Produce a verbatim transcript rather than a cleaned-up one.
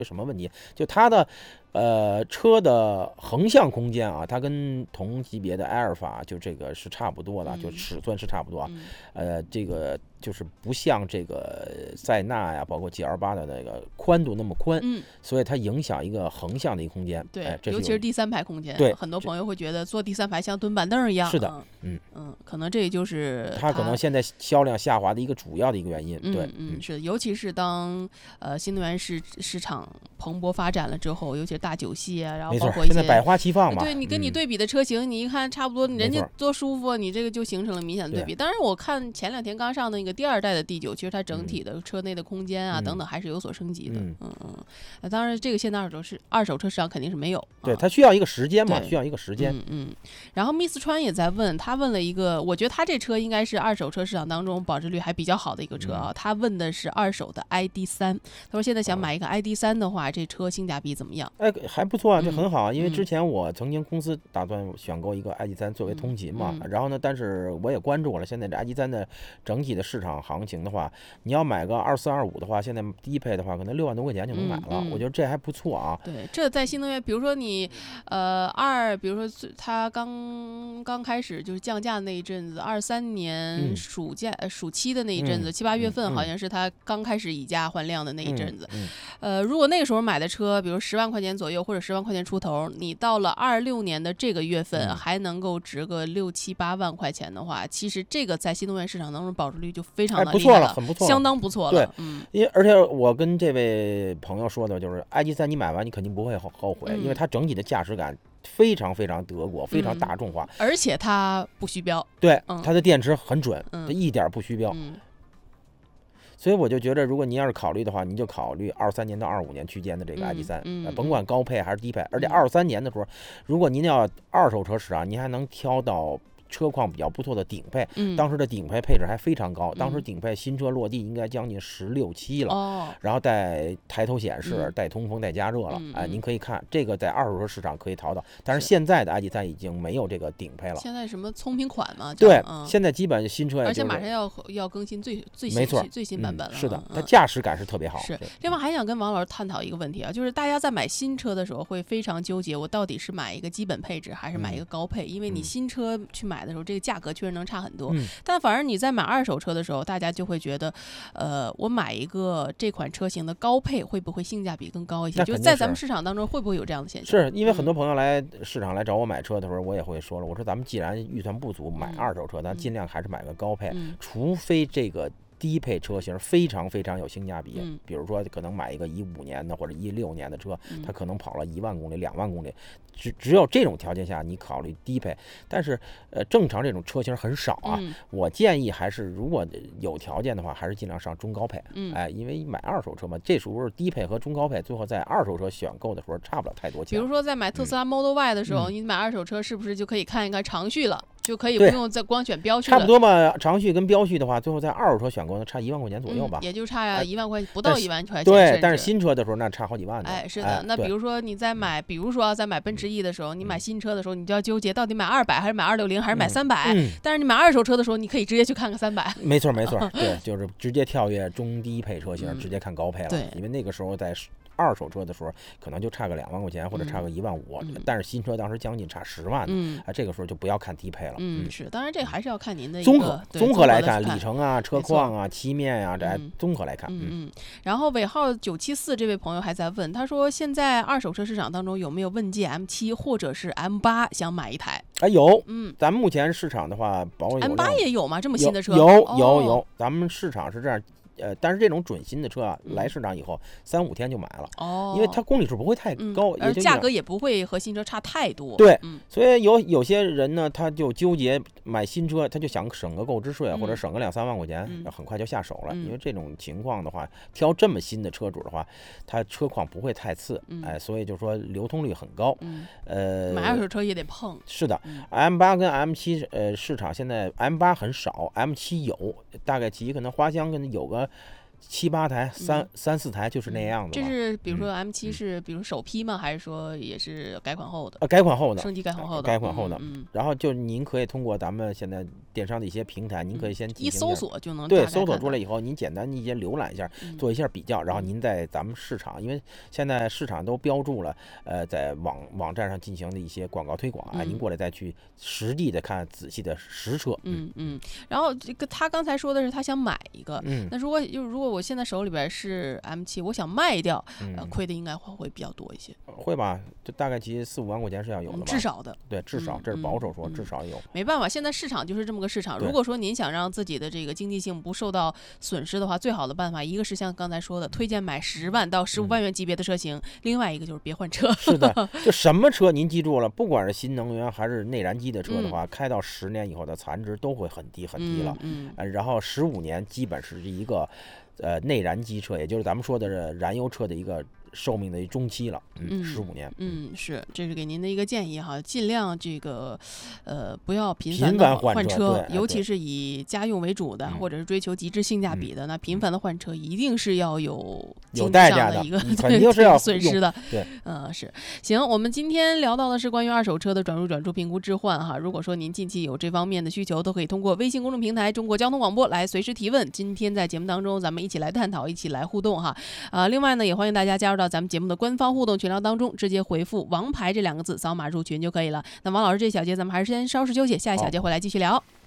什么问题？就它的呃车的横向空间啊，它跟同级别的埃尔法就这个是差不多的，就嗯尺寸是差不多啊。 嗯呃，这个就是不像这个塞纳呀，包括 G L 八的那个宽度那么宽， 嗯， 所以它影响一个横向的一个空间。 对， 哎，这有尤其是第三排空间， 对很多朋友会觉得坐第三排像蹲板凳一样。 是的， 嗯嗯嗯，可能这也就是它可能现在销量下滑的一个主要的一个原因。对， 嗯嗯，是的，尤其是当呃新能源市市场蓬勃发展了之后，尤其是大九系啊，然后没错， 包括一些现在百花齐放嘛。 对你跟你嗯对比的车型，你一看差不多，人家没错多舒服，你这个就形成了明显的对比。当然，我看前两天刚上的那个第二代的 D 九，其实它整体的车内的空间啊、 嗯等等还是有所升级的。 嗯嗯嗯呃当然，这个现在二手市二手车市场肯定是没有。 对， 啊它需要一个时间嘛， 对需要一个时间。 嗯嗯，然后 Miss 川也在问，他问了一个，我觉得他这车应该是二手车市场当中保值率还比较好的一个车啊。 嗯他问的是二手的 I D 三，他说现在想买一个 I D 三的话，这车性价比怎么样？ 哎，还不错啊，这嗯很好啊。因为嗯之前我曾经公司打算选购一个 I D 三作为通勤嘛， 嗯然后呢，但是我也关注了现在这 I D 三的整体的市场行情的话，你要买个二四二五的话，现在低配的话可能六万多块钱就能买了， 嗯嗯我觉得这还不错啊。 对，这在新能源，比如说你，呃，二，比如说最它刚刚开始就是降价那一阵子，二三年嗯暑假、呃暑期的那一阵子， 嗯七八月份嗯好像是它刚开始以价换量的那一阵子。 嗯呃，如果那个时候买的车，比如十万块钱左右或者十万块钱出头，你到了二六年的这个月份嗯还能够值个六七八万块钱的话，其实这个在新能源市场当中保值率就非常哎不错了的厉害了， 很不错了相当不错了。 对嗯因为而且我跟这位朋友说的就是 I D 三你买完你肯定不会后后悔， 嗯因为它整体的驾驶感非常非常德国，非常嗯大众化。 而且它不虚标。 对， 嗯它的电池很准， 嗯这一点不虚标。 嗯所以我就觉得，如果您要是考虑的话，您就考虑二三年到二五年区间的这个嗯 I D 三、 嗯呃，甭管高配还是低配。而且嗯二三年的时候，如果您要二手车市场，您还能挑到车况比较不错的顶配。 嗯， 当时的顶配配置还非常高，当时嗯顶配新车落地应该将近十六七了。 哦， 然后带抬头显示、 嗯带通风、带加热了，哎， 嗯嗯您可以看这个在二手车市场可以淘到，但是是现在的 I D 三已经没有这个顶配了。 现在什么聪明款嘛？叫对， 嗯， 现在基本新车也而且就是马上要要更新最最新没错最新版本了。 嗯。是的， 嗯嗯它驾驶感是特别好。 是对， 另外还想跟王老师探讨一个问题啊，就是大家在买新车的时候会非常纠结，我到底是买一个基本配置还是买一个高配？因为你嗯新车去买的时候，这个价格确实能差很多。 嗯但反而你在买二手车的时候，大家就会觉得，呃，我买一个这款车型的高配会不会性价比更高一些？ 那肯定是就是在咱们市场当中会不会有这样的现象？ 是因为很多嗯朋友来市场来找我买车的时候，我也会说了，我说咱们既然预算不足买嗯二手车，咱嗯尽量还是买个高配， 嗯除非这个低配车型非常非常有性价比， 嗯比如说可能买一个一五年的或者一六年的车， 嗯它可能跑了一万公里、两万公里，只只有这种条件下你考虑低配，但是呃正常这种车型很少啊。 嗯我建议还是如果有条件的话，还是尽量上中高配， 嗯哎，因为买二手车嘛，这时候低配和中高配最后在二手车选购的时候差不了太多钱。 比如说在买特斯拉 Model Y 的时候， 嗯你买二手车是不是就可以看一看长续了，就可以不对用再光选标序了？ 差不多嘛，长续跟标序的话，最后在二手车选购呢差一万块钱左右吧。 嗯，也就差哎一万块，不到但是一万块钱。 对， 甚但是至新车的时候那差好几万呢。 哎，是的。 哎对那比如说你在买，比如说啊在买奔驰 E 的时候，你买新车的时候，你就要纠结到底买二百还是买二六零还是买三百。 嗯， 但是你买二手车的时候，你可以直接去看个三百。 没错没错，对，就是直接跳跃中低配车型， 嗯直接看高配了。 对因为那个时候在二手车的时候，可能就差个两万块钱或者差个一万五， 嗯但是新车当时将近差十万呢。 嗯啊，这个时候就不要看低配了。 嗯，是，当然这还是要看您的一综合个对综合来看， 的去里程啊、车没错况啊、漆面啊，这嗯综合来看。 嗯嗯，然后尾号九七四这位朋友还在问，他说现在二手车市场当中有没有问界 M 七或者是 M 八想买一台？ 啊，有， 嗯咱们目前市场的话，保有 ，M 八量也有吗？这么有新的车？ 有哦有有，咱们市场是这样。呃，但是这种准新的车啊， 嗯来市场以后三五天就买了， 哦， 因为它公里数不会太嗯高， 而也就一两价格也不会和新车差太多。 对嗯所以有有些人呢，他就纠结买新车，他就想省个购置税、 嗯或者省个两三万块钱， 嗯很快就下手了。 嗯因为这种情况的话，挑这么新的车主的话，他车况不会太次， 嗯哎，所以就说流通率很高。 嗯， 呃， 买二手车也得碰。 是的嗯 ，M 八跟 M 七呃市场现在 M 八很少，M 七有，大概其可能花乡可能有个七八台、三、 嗯、 三四台就是那样的。 这是比如说 M 七、 嗯、 是比如首批吗？还是说也是改款后的？ 呃，改款后的， 升级改款后的， 改款后的。 嗯， 然后就您可以通过咱们现在电商的一些平台，您可以先一搜索就能对搜索出来以后，您简单一些浏览一下， 嗯、 做一下比较，然后您在咱们市场，因为现在市场都标注了，呃，在网网站上进行的一些广告推广啊， 嗯、 您过来再去实地的看仔细的实车。 嗯嗯。然后这个他刚才说的是他想买一个， 嗯， 那如果就如果我现在手里边是 M 七，我想卖掉， 嗯、 呃，亏的应该会比较多一些。 会吧？这大概其四五万块钱是要有的吧？ 至少的。 对，至少、 嗯、 这是保守说， 嗯、 至少有。 没办法，现在市场就是这么个市场。如果说您想让自己的这个经济性不受到损失的话，最好的办法一个是像刚才说的，推荐买十万到十五万元级别的车型，嗯、另外一个就是别换车。 是的，就什么车您记住了，不管是新能源还是内燃机的车的话，嗯、开到十年以后的残值都会很低很低了。 嗯，嗯呃、然后十五年基本是一个呃内燃机车，也就是咱们说的燃油车的一个寿命的中期了。嗯，十五年。 嗯，是，这是给您的一个建议哈，尽量这个呃不要频繁的换车，尤其是以家用为主的， 嗯、 或者是追求极致性价比的，嗯、那频繁的换车一定是要有有代价的一个肯定是要损失的。 对， 呃是。行，我们今天聊到的是关于二手车的转入转出评估置换哈。如果说您近期有这方面的需求，都可以通过微信公众平台中国交通广播来随时提问。今天在节目当中，咱们一起来探讨，一起来互动哈。啊、呃，另外呢，也欢迎大家加入到咱们节目的官方互动群聊当中，直接回复王牌这两个字，扫码入群就可以了。那王老师，这小节咱们还是先稍事休息，下一小节回来继续聊。